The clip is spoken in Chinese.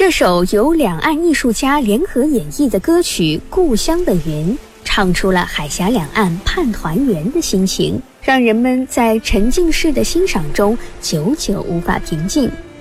这首由两岸艺术家联合演绎的歌曲《故乡的云》，唱出了海峡两岸盼团圆的心情，让人们在沉浸式的欣赏中久久无法平静。